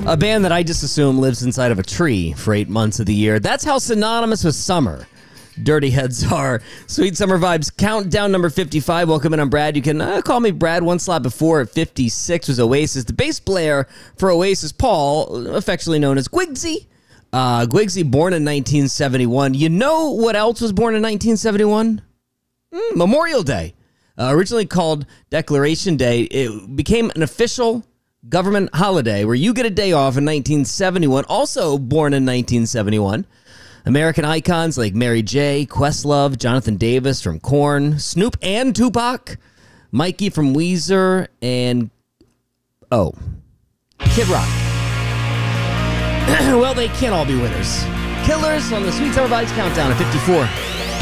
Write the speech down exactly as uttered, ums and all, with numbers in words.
A band that I just assume lives inside of a tree for eight months of the year. That's how synonymous with summer Dirty Heads are. Sweet Summer Vibes countdown number fifty-five. Welcome in, I'm Brad. You can uh, call me Brad. One slot before at fifty-six was Oasis. The bass player for Oasis, Paul, affectionately known as Guigsy. Uh, Guigsy, born in nineteen seventy-one. You know what else was born in nineteen seventy-one? Mm, Memorial Day. Uh, originally called Declaration Day, it became an official government holiday where you get a day off in nineteen seventy-one. Also born in nineteen seventy-one. American icons like Mary J., Questlove, Jonathan Davis from Korn, Snoop and Tupac, Mikey from Weezer, and, oh, Kid Rock. Well, they can't all be winners. Killers on the Sweet Summer Vibes countdown at fifty-four.